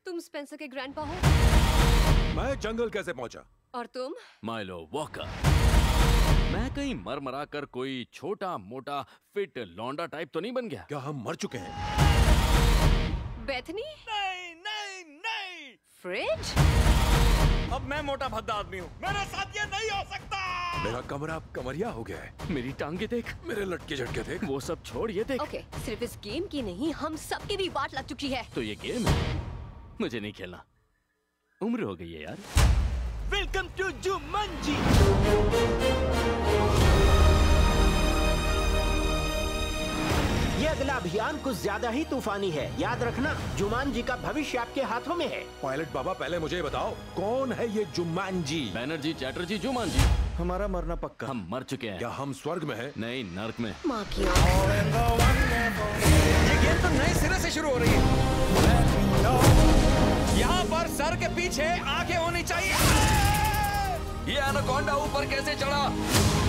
तुम स्पेंसर के ग्रैंडपा हो? मैं जंगल कैसे पहुंचा? और तुम? Milo walker. मैं कहीं मर कर कोई छोटा मोटा फिट लौंडा टाइप तो नहीं बन गया? क्या हम मर चुके हैं? बेथनी? नहीं। फ्रिज? अब मैं मोटा भद्दा आदमी हूँ, मेरे साथ ये नहीं हो सकता। मेरा कमरा कमरिया हो गया है। मेरी टांगे देख, मेरे लटके झटके देख। वो सब छोड़, ये देख। ओके, सिर्फ इस गेम की नहीं, हम सबकी भी वाट लग चुकी है। तो ये गेम है, मुझे नहीं खेलना, उम्र हो गई है यार। Welcome to जुमंजी। ये अगला अभियान कुछ ज्यादा ही तूफानी है। याद रखना, जुमानजी का भविष्य आपके हाथों में है। पायलट बाबा, पहले मुझे बताओ कौन है ये जुम्मांजी? बैनर्जी, चैटर्जी, जुमानजी। हमारा मरना पक्का। हम मर चुके हैं। क्या हम स्वर्ग में हैं? नहीं, नर्क में। माँ की आँख। ये गेम तो नए सिरे से शुरू हो रही है। यहाँ पर सर के पीछे आंखें होनी चाहिए। ये एनाकोंडा ऊपर कैसे चढ़ा?